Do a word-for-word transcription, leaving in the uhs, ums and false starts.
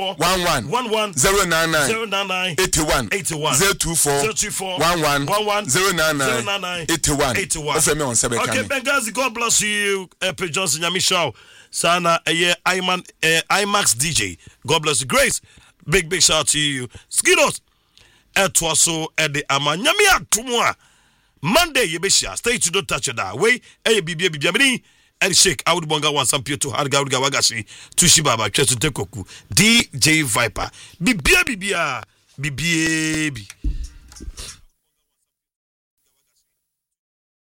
one one one one zero nine nine zero nine nine eighty one eighty one zero two four zero two four one one one one zero nine zero nine nine nine eighty one eighty one. Ofe me on sebe kan. Okay, Benghazi, God bless you. Epe Johnson Yamishaw. Sana eye Iman IMAX D J. God bless you. Grace, big big shout out to you. Skidos. Etwaso ede amanyami atumwa. Monday yebeshia. Stay to don't touch that way. Eye bibi bibi bibi. El Sheikh Aud Bonga wan sampio to harga urga wagashi tushi baba chetu tekoku D J Viper bibia bibia bibia bi